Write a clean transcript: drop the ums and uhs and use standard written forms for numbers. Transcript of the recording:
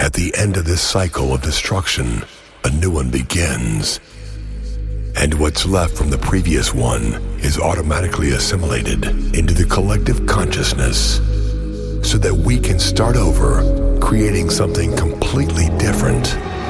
At the end of this cycle of destruction, a new one begins. And what's left from the previous one is automatically assimilated into the collective consciousness so that we can start over, creating something completely different